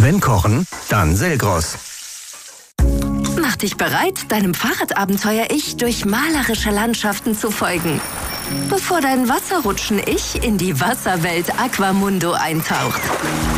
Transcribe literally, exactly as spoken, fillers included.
Wenn kochen, dann Selgros. Mach dich bereit, deinem Fahrradabenteuer-Ich durch malerische Landschaften zu folgen, bevor dein Wasserrutschen-Ich in die Wasserwelt Aquamundo eintaucht.